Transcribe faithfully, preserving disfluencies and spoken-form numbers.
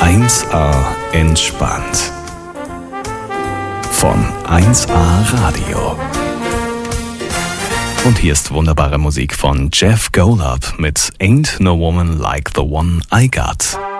eins A entspannt. Von eins A Radio. Und hier ist wunderbare Musik von Jeff Golub mit Ain't No Woman Like the One I Got.